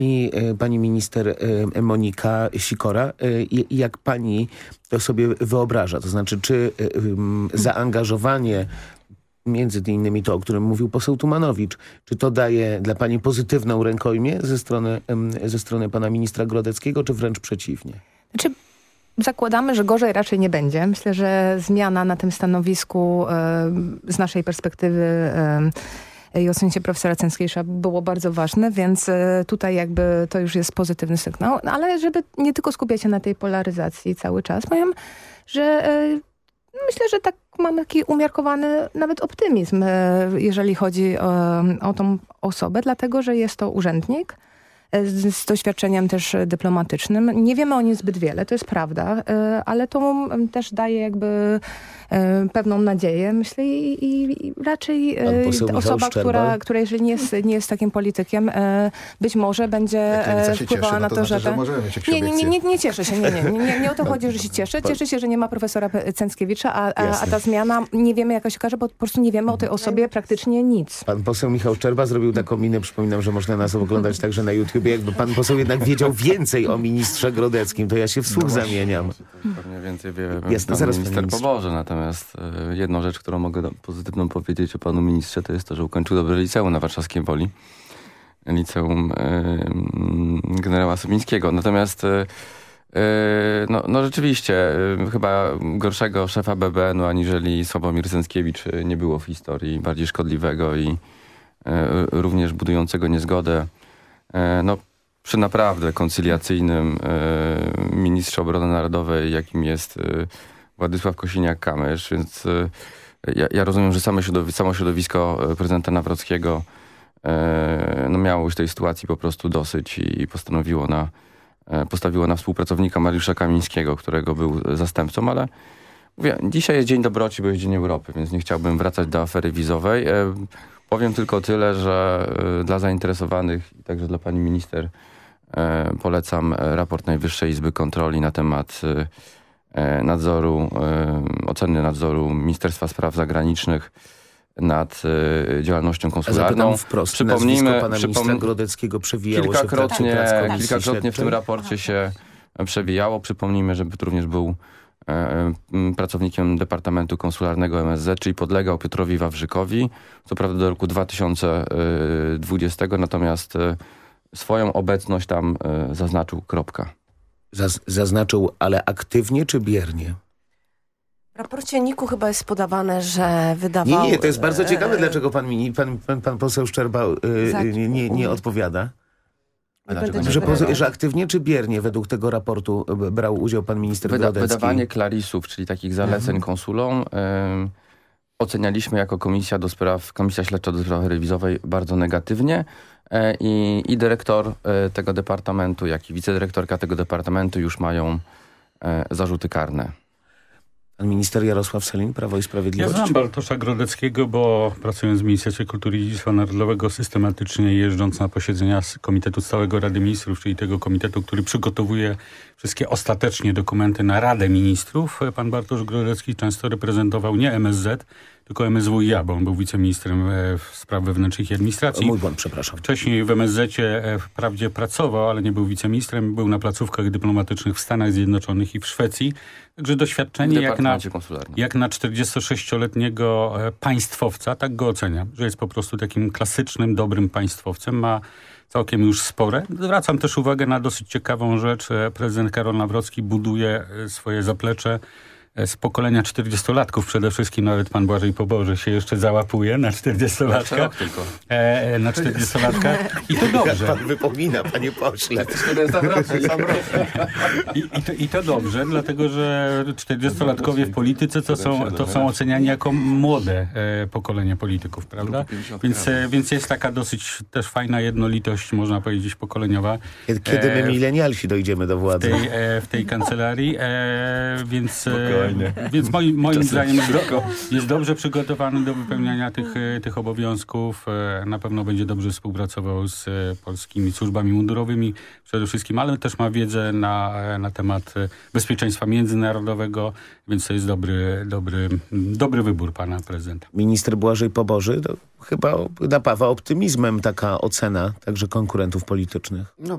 I pani minister Monika Sikora, jak pani to sobie wyobraża? To znaczy, czy zaangażowanie, między innymi to, o którym mówił poseł Tumanowicz, czy to daje dla pani pozytywną rękojmię ze strony pana ministra Grodeckiego, czy wręcz przeciwnie? Znaczy, zakładamy, że gorzej raczej nie będzie. Myślę, że zmiana na tym stanowisku z naszej perspektywy i ocenicie profesora Cęckiewicza było bardzo ważne, więc tutaj jakby to już jest pozytywny sygnał. No, ale żeby nie tylko skupiać się na tej polaryzacji cały czas, powiem, że myślę, że tak mamy taki umiarkowany nawet optymizm, jeżeli chodzi o tą osobę, dlatego, że jest to urzędnik z doświadczeniem też dyplomatycznym. Nie wiemy o nim zbyt wiele, to jest prawda, ale to też daje jakby pewną nadzieję, myślę, i raczej osoba, która jeżeli nie jest takim politykiem, być może będzie wpływała na to, że... Nie cieszę się, nie o to chodzi, że się cieszę. Cieszę się, że nie ma profesora Cęckiewicza, a ta zmiana, nie wiemy jak się okaże, bo po prostu nie wiemy o tej osobie praktycznie nic. Pan poseł Michał Szczerba zrobił taką minę, przypominam, że można nas oglądać także na YouTubie. Jakby pan poseł jednak wiedział więcej o ministrze Grodeckim, to ja się wsłuch zamieniam. Pewnie więcej wie pan minister Poboże, natomiast jedną rzecz, którą mogę pozytywną powiedzieć o panu ministrze, to jest to, że ukończył dobre liceum na Warszawskiej Woli. Liceum generała Sobińskiego. Natomiast no rzeczywiście chyba gorszego szefa BBN-u aniżeli Sławomir Cęckiewicz nie było w historii, bardziej szkodliwego i również budującego niezgodę przy naprawdę koncyliacyjnym ministrze obrony narodowej, jakim jest Władysław Kosiniak-Kamysz, więc ja rozumiem, że samo środowisko prezydenta Nawrockiego miało już tej sytuacji po prostu dosyć i postawiło na współpracownika Mariusza Kamińskiego, którego był zastępcą, ale mówię, dzisiaj jest Dzień Dobroci, bo jest Dzień Europy, więc nie chciałbym wracać do afery wizowej. Powiem tylko tyle, że dla zainteresowanych i także dla pani minister polecam raport Najwyższej Izby Kontroli na temat oceny nadzoru Ministerstwa Spraw Zagranicznych nad działalnością konsularną. Wprost, przypomnijmy, pana ministra Grodeckiego przewijało kilkakrotnie w tym raporcie się przewijało. Przypomnijmy, że również był pracownikiem Departamentu Konsularnego MSZ, czyli podlegał Piotrowi Wawrzykowi, co prawda do roku 2020, natomiast swoją obecność tam zaznaczył, kropka. Zaznaczył, ale aktywnie czy biernie? W raporcie NIK-u chyba jest podawane, że wydawał... Nie, to jest bardzo ciekawe, dlaczego pan poseł Szczerba nie odpowiada. Że aktywnie czy biernie według tego raportu brał udział pan minister Grodecki? Wydawanie klarisów, czyli takich zaleceń konsulom, ocenialiśmy jako Komisja Śledcza do spraw rewizowej bardzo negatywnie i dyrektor tego departamentu, jak i wicedyrektorka tego departamentu już mają zarzuty karne. Pan minister Jarosław Sellin, Prawo i Sprawiedliwość. Ja znam Bartosza Grodeckiego, bo pracując w Ministerstwie Kultury i Dziedzictwa Narodowego, systematycznie jeżdżąc na posiedzenia Komitetu Stałego Rady Ministrów, czyli tego komitetu, który przygotowuje wszystkie ostatecznie dokumenty na Radę Ministrów, pan Bartosz Grodecki często reprezentował nie MSZ, tylko MSWiA, bo on był wiceministrem spraw wewnętrznych i administracji. Mój błąd, przepraszam. Wcześniej w MSZ-cie wprawdzie pracował, ale nie był wiceministrem. Był na placówkach dyplomatycznych w Stanach Zjednoczonych i w Szwecji. Także doświadczenie jak na 46-letniego państwowca, tak go oceniam, że jest po prostu takim klasycznym, dobrym państwowcem. Ma całkiem już spore. Zwracam też uwagę na dosyć ciekawą rzecz. Prezydent Karol Nawrocki buduje swoje zaplecze z pokolenia 40-latków przede wszystkim, nawet pan Błażej Poboży się jeszcze załapuje na 40-latka. Na 40-latka. I to dobrze. Pan wypomina, panie pośle. I to dobrze, dlatego że 40-latkowie w polityce to są oceniani jako młode pokolenie polityków, prawda? Więc jest taka dosyć też fajna jednolitość, można powiedzieć, pokoleniowa. Kiedy my milenialsi dojdziemy do władzy? W tej kancelarii. Więc moim zdaniem jest dobrze przygotowany do wypełniania tych obowiązków. Na pewno będzie dobrze współpracował z polskimi służbami mundurowymi przede wszystkim, ale też ma wiedzę na temat bezpieczeństwa międzynarodowego, więc to jest dobry wybór pana prezydenta. Minister Błażej Poboży to chyba napawa optymizmem taka ocena także konkurentów politycznych. No,